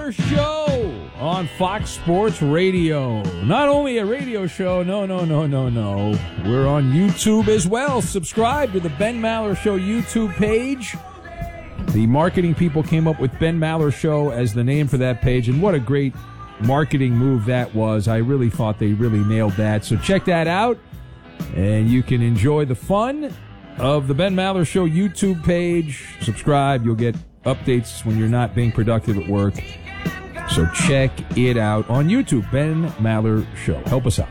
Maller Show on Fox Sports Radio. Not only a radio show, no. We're on YouTube as well. Subscribe to the Ben Maller Show YouTube page. The marketing people came up with Ben Maller Show as the name for that page, and what a great marketing move that was. I really thought they really nailed that. So check that out, and you can enjoy the fun of the Ben Maller Show YouTube page. Subscribe. You'll get updates when you're not being productive at work. So check it out on YouTube, Ben Maller Show. Help us out.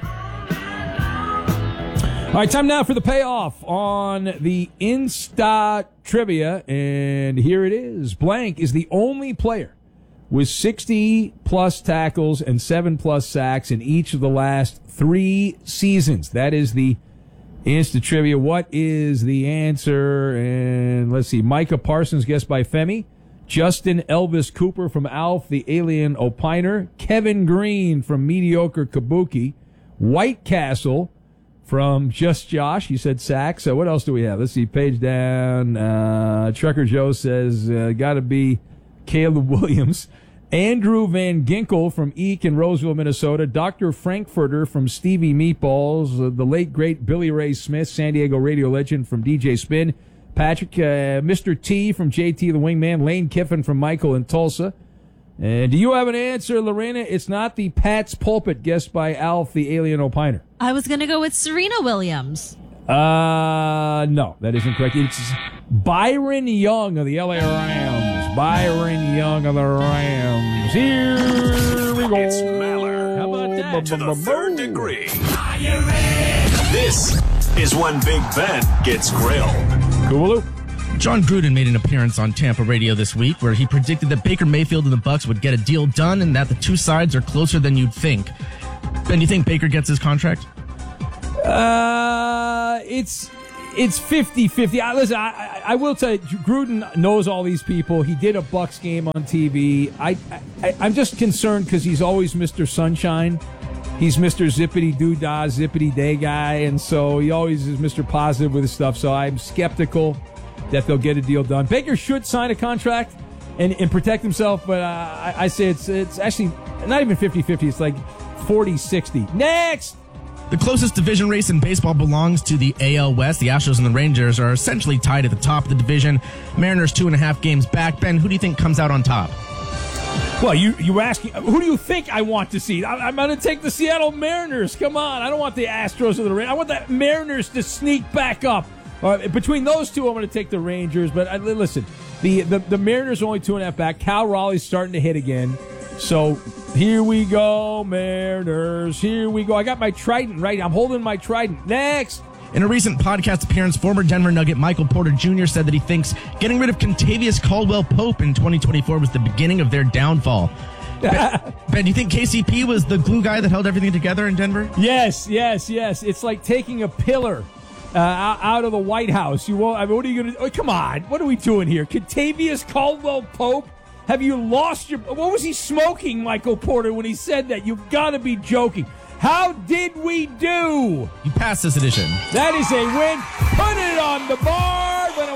All right, time now for the payoff on the Insta Trivia, and here it is. Blank is the only player with 60-plus tackles and 7-plus sacks in each of the last 3 seasons. That is the Insta Trivia. What is the answer? And let's see. Micah Parsons, guessed by Femi. Justin Elvis Cooper from Alf, the Alien Opiner. Kevin Green from Mediocre Kabuki. White Castle from Just Josh. He said sacks. So what else do we have? Let's see. Page down. Trucker Joe says, got to be Caleb Williams. Andrew Van Ginkel from Eek in Roseville, Minnesota. Dr. Frankfurter from Stevie Meatballs. The late, great Billy Ray Smith, San Diego radio legend from DJ Spin. Patrick, Mr. T from JT the Wingman. Lane Kiffin from Michael in Tulsa. And do you have an answer, Lorena? It's not the Pat's Pulpit, guessed by Alf, the Alien Opiner. I was going to go with Serena Williams. No, that isn't correct. It's Byron Young of the LA Rams. Byron Young of the Rams. Here we go. It's Maller. How about that? To the third degree. Are you ready? This is when Big Ben gets grilled. Cooloo. John Gruden made an appearance on Tampa radio this week where he predicted that Baker Mayfield and the Bucs would get a deal done and that the two sides are closer than you'd think. Ben, do you think Baker gets his contract? It's 50-50. Listen, I will tell you, Gruden knows all these people. He did a Bucs game on TV. I'm just concerned because he's always Mr. Sunshine. He's Mr. Zippity-doo-dah, zippity-day guy, and so he always is Mr. Positive with his stuff, so I'm skeptical that they'll get a deal done. Baker should sign a contract and protect himself, but I say it's actually not even 50-50. It's like 40-60. Next! The closest division race in baseball belongs to the AL West. The Astros and the Rangers are essentially tied at the top of the division. Mariners 2.5 games back. Ben, who do you think comes out on top? Well, you were asking, who do you think I want to see? I'm going to take the Seattle Mariners. Come on. I don't want the Astros or the Rangers. I want the Mariners to sneak back up. Between those two, I'm going to take the Rangers. But listen, the Mariners are only 2.5 back. Cal Raleigh's starting to hit again. So here we go, Mariners. Here we go. I got my trident right. I'm holding my trident. Next. In a recent podcast appearance, former Denver Nugget Michael Porter Jr. said that he thinks getting rid of Contavious Caldwell-Pope in 2024 was the beginning of their downfall. Ben, do you think KCP was the glue guy that held everything together in Denver? Yes. It's like taking a pillar out of the White House. You won't. I mean, what are you going to? Oh, come on. What are we doing here? Contavious Caldwell-Pope. Have you lost your? What was he smoking, Michael Porter, when he said that? You've got to be joking. How did we do? You passed this edition. That is a win. Put it on the board.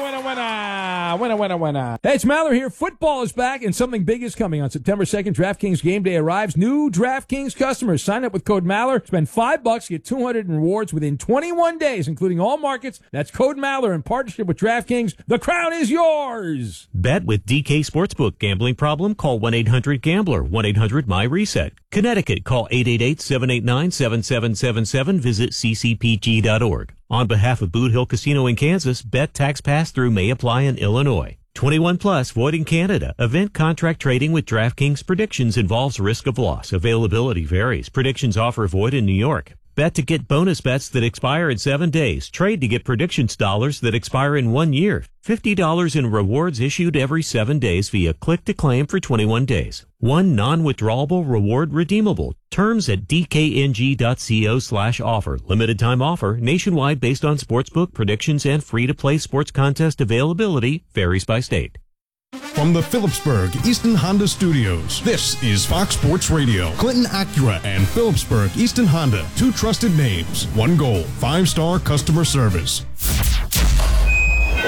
Winner. Hey, it's Maller here. Football is back, and something big is coming. On September 2nd, DraftKings Game Day arrives. New DraftKings customers sign up with code Maller. Spend $5, get 200 in rewards within 21 days, including all markets. That's code Maller in partnership with DraftKings. The crown is yours. Bet with DK Sportsbook. Gambling problem? Call 1-800-GAMBLER. 1-800-MY-RESET. Connecticut, call 888-789-7777. Visit ccpg.org. On behalf of Boot Hill Casino in Kansas, bet tax pass-through may apply in Illinois. 21 plus, void in Canada. Event contract trading with DraftKings predictions involves risk of loss. Availability varies. Predictions offer void in New York. Bet to get bonus bets that expire in 7 days. Trade to get predictions dollars that expire in 1 year. $50 in rewards issued every 7 days via click to claim for 21 days. One non-withdrawable reward redeemable. Terms at dkng.co/offer. Limited time offer. Nationwide based on sportsbook predictions and free-to-play sports contest availability. Varies by state. From the Phillipsburg Easton Honda Studios, this is Fox Sports Radio. Clinton Acura and Phillipsburg Easton Honda, two trusted names, one goal, 5-star customer service.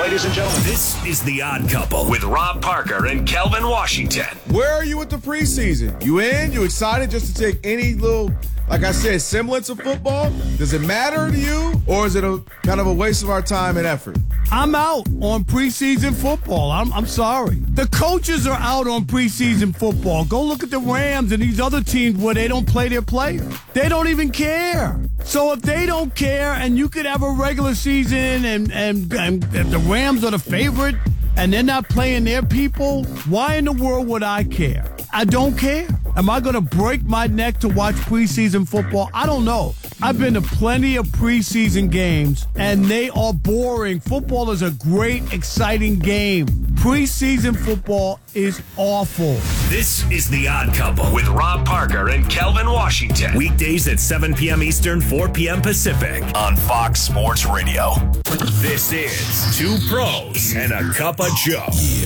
Ladies and gentlemen, this is The Odd Couple with Rob Parker and Kelvin Washington. Where are you with the preseason? You in? You excited just to take any little, like I said, semblance of football? Does it matter to you, or is it a kind of a waste of our time and effort? I'm out on preseason football. I'm sorry. The coaches are out on preseason football. Go look at the Rams and these other teams where they don't play their players. They don't even care. So if they don't care and you could have a regular season and if the Rams are the favorite and they're not playing their people, why in the world would I care? I don't care. Am I going to break my neck to watch preseason football? I don't know. I've been to plenty of preseason games, and they are boring. Football is a great, exciting game. Preseason football is awful. This is The Odd Couple with Rob Parker and Kelvin Washington. Weekdays at 7 p.m. Eastern, 4 p.m. Pacific on Fox Sports Radio. This is Two Pros and a Cup of Joe.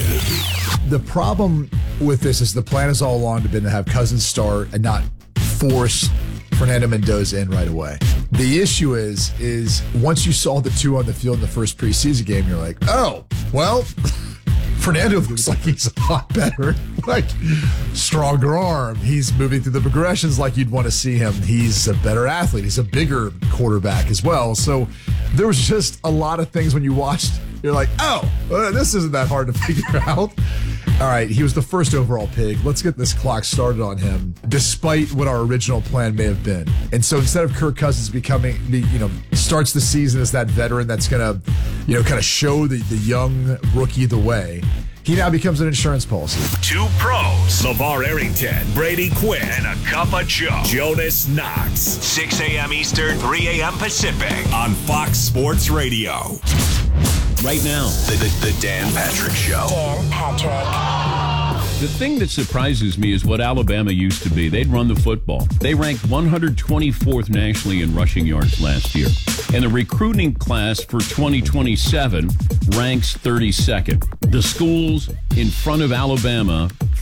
The problem with this is the plan has all along been to have Cousins start and not force Fernando Mendoza in right away. The issue is once you saw the two on the field in the first preseason game, you're like, oh, well, Fernando looks like he's a lot better, like stronger arm. He's moving through the progressions like you'd want to see him. He's a better athlete. He's a bigger quarterback as well. So there was just a lot of things when you watched, you're like, oh, this isn't that hard to figure out. All right, he was the first overall pick. Let's get this clock started on him, despite what our original plan may have been. And so instead of Kirk Cousins becoming, starts the season as that veteran that's going to, kind of show the young rookie the way, he now becomes an insurance policy. Two Pros. LeVar Arrington, Brady Quinn, and a Cup of Joe. Jonas Knox. 6 a.m. Eastern, 3 a.m. Pacific on Fox Sports Radio. Right now, the Dan Patrick Show. Dan Patrick. The thing that surprises me is what Alabama used to be. They'd run the football. They ranked 124th nationally in rushing yards last year. And the recruiting class for 2027 ranks 32nd. The schools in front of Alabama